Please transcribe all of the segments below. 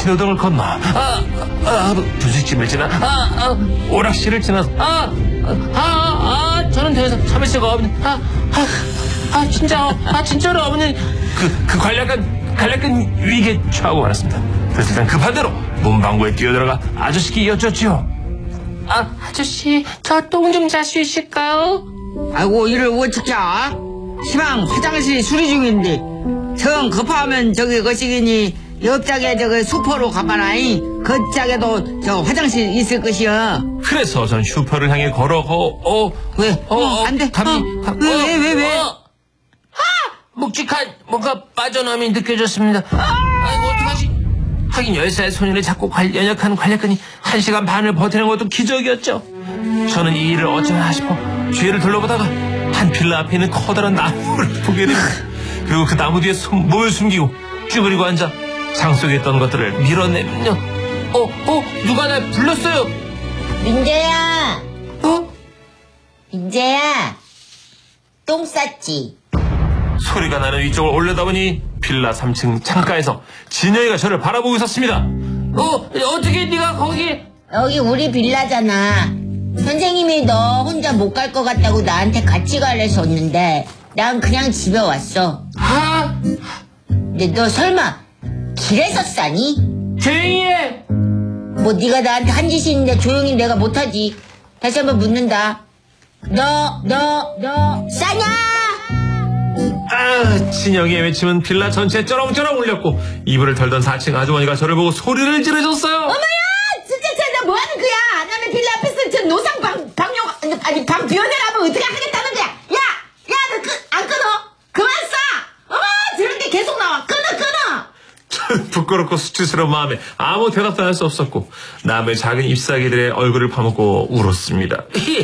신호등을 건너 부잣집을 지나 오락실을 지나서 저는 더 이상 참을 수가 없는 진짜로 어머니 그 간략한 위기에 처하고 말았습니다. 그래서 일단 급한 대로 문방구에 뛰어들어가 아저씨께 여쭙지요. 아저씨, 저 똥 좀 잘 수 있을까요? 아이고, 이를 어떻게 아? 시방 화장실 수리 중인데 정 급하면 저기 거시기니 옆짝에 저기 슈퍼로 가봐라이. 그짝에도 저 화장실 있을 것이여. 그래서 전 슈퍼를 향해 걸어가고 왜? 안 돼. 왜? 묵직한 뭔가 빠져나옴이 느껴졌습니다. 아이고 어떡하지? 하긴 10살 소년을 잡고 연약한 관략근이 1시간 반을 버티는 것도 기적이었죠. 저는 이 일을 어쩌나 싶어 뒤를 둘러보다가 한 빌라 앞에 있는 커다란 나무를 보게 됩니다. 그리고 그 나무 뒤에 몸을 숨기고 쭈그리고 앉아 장 속에 있던 것들을 밀어내면요. 누가 날 불렀어요. 민재야. 민재야. 똥 쌌지? 소리가 나는 위쪽을 올려다보니 빌라 3층 창가에서 진영이가 저를 바라보고 있었습니다. 어떻게 네가 거기? 여기 우리 빌라잖아. 선생님이 너 혼자 못 갈 것 같다고 나한테 같이 가래서 왔는데 난 그냥 집에 왔어. 근데 너 설마 길에서 싸니? 조용히 해. 뭐 네가 나한테 한 짓이 있는데 조용히 내가 못하지. 다시 한번 묻는다. 너 싸냐? 진영이의 외침은 빌라 전체에 쩌렁쩌렁 울렸고 이불을 털던 4층 아주머니가 저를 보고 소리를 지르셨어요. 어머야! 진짜 너 뭐하는 거야? 나는 빌라 앞에서 저 노상 방 비워내라면 어떻게 하겠다는 거야? 야! 너 안 끊어? 그만 싸! 어머! 저런 게 계속 나와. 끊어! 저는 부끄럽고 수치스러운 마음에 아무 대답도 할 수 없었고 남의 작은 잎사귀들의 얼굴을 파묻고 울었습니다.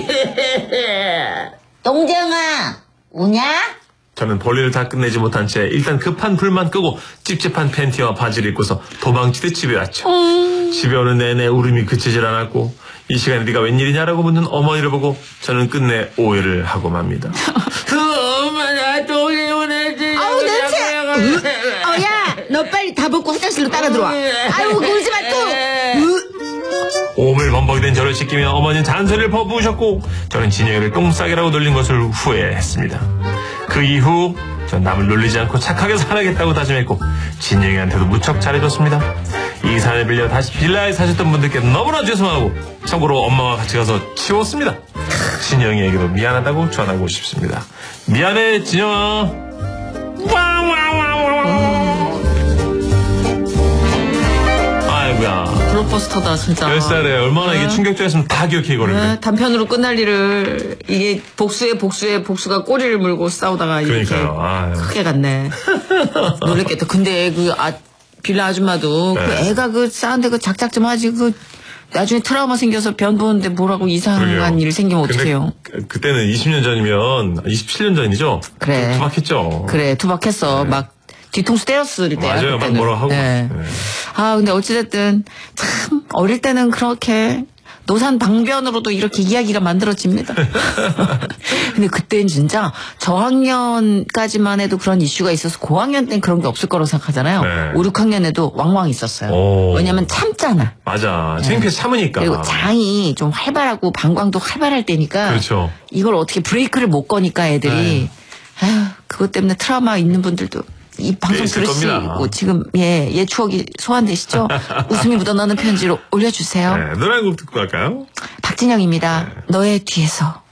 똥쟁아! 우냐? 저는 볼일을 다 끝내지 못한 채 일단 급한 불만 끄고 찝찝한 팬티와 바지를 입고서 도망치듯 집에 왔죠. 집에 오는 내내 울음이 그치질 않았고 이 시간에 네가 웬일이냐라고 묻는 어머니를 보고 저는 끝내 오해를 하고 맙니다. 엄마 나 똥이 오네지. 아우 냄새! 야! 너 빨리 다 벗고 화장실로 따라 들어와. 아유 울지 마 또! 오물범벅이 된 저를 씻기며 어머니는 잔소리를 퍼부으셨고 저는 진영이를 똥싸개라고 놀린 것을 후회했습니다. 그 이후 전 남을 놀리지 않고 착하게 살아야겠다고 다짐했고 진영이한테도 무척 잘해줬습니다. 이 사연을 빌려 다시 빌라에 사셨던 분들께 너무나 죄송하고 참고로 엄마와 같이 가서 치웠습니다. 진영이에게도 미안하다고 전하고 싶습니다. 미안해 진영아. 아이고야. 블록버스터다 진짜. 10살에 얼마나 이게 충격적이었으면 다 기억해 이거를. 단편으로 끝날 일을 이게 복수가 꼬리를 물고 싸우다가 그러니까요. 이렇게 크게 갔네. 놀랬겠다. 근데 빌라 아줌마도 그 애가 싸는데 작작 좀 하지 나중에 트라우마 생겨서 변 보는데 뭐라고 이상한 일 생기면 어떡해요. 그때는 20년 전이면 27년 전이죠. 그래. 투박했죠. 그래 투박했어. 네. 막 뒤통수 때렸을 때야. 맞아요. 막 뭐라고 하고. 네. 네. 근데 어찌됐든 참 어릴 때는 그렇게 노산 방변으로도 이렇게 이야기가 만들어집니다. 근데 그때는 진짜 저학년까지만 해도 그런 이슈가 있어서 고학년 때는 그런 게 없을 거라고 생각하잖아요. 네. 5, 6학년에도 왕왕 있었어요. 왜냐면 참잖아. 맞아. 창피해서 참으니까. 그리고 장이 좀 활발하고 방광도 활발할 때니까. 그렇죠. 이걸 어떻게 브레이크를 못 거니까 애들이. 그것 때문에 트라우마 있는 분들도 이 방송 들으시고 지금 예 추억이 소환되시죠? 웃음이 묻어나는 편지로 올려주세요. 네, 노래 한 곡 듣고 갈까요? 박진영입니다. 너의 뒤에서.